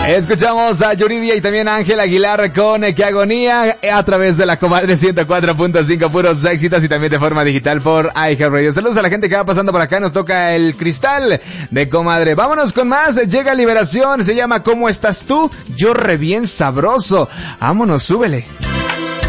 Escuchamos a Yuridia y también a Ángel Aguilar con Que Agonía a través de la Comadre 104.5, puros éxitos y también de forma digital por iHeartRadio. Saludos a la gente que va pasando por acá, nos toca el cristal de Comadre. Vámonos con más, llega Liberación, se llama ¿Cómo estás tú? Yo re bien sabroso. Vámonos, súbele.